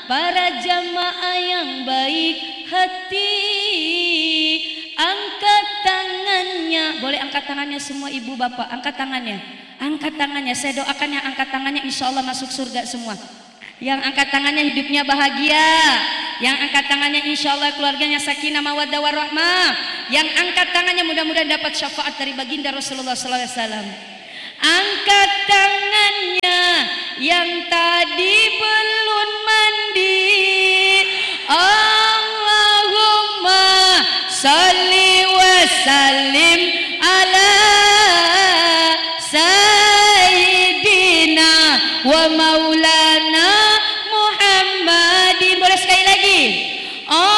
para jamaah yang baik hati. Angkat tangannya, boleh angkat tangannya semua ibu bapak, angkat tangannya. Angkat tangannya, saya doakan yang angkat tangannya insya Allah masuk surga semua. Yang angkat tangannya hidupnya bahagia. Yang angkat tangannya insya Allah keluarganya sakinah mawaddah warahmah. Yang angkat tangannya mudah-mudahan dapat syafaat dari baginda Rasulullah SAW. Angkat tangannya yang tadi belum mandi. Allahumma salli wa sallim ala